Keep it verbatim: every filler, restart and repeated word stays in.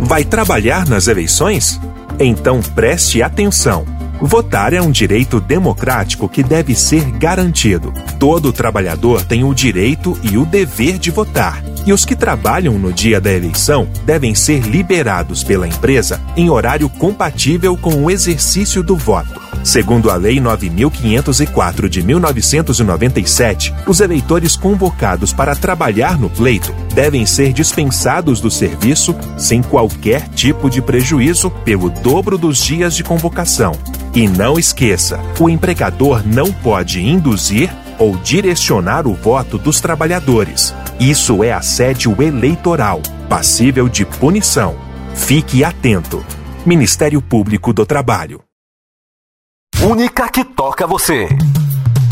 Vai trabalhar nas eleições? Então preste atenção. Votar é um direito democrático que deve ser garantido. Todo trabalhador tem o direito e o dever de votar. E os que trabalham no dia da eleição devem ser liberados pela empresa em horário compatível com o exercício do voto. Segundo a Lei nove mil quinhentos e quatro de mil novecentos e noventa e sete, os eleitores convocados para trabalhar no pleito devem ser dispensados do serviço sem qualquer tipo de prejuízo pelo dobro dos dias de convocação. E não esqueça, o empregador não pode induzir ou direcionar o voto dos trabalhadores. Isso é assédio eleitoral, passível de punição. Fique atento. Ministério Público do Trabalho. Única que toca você.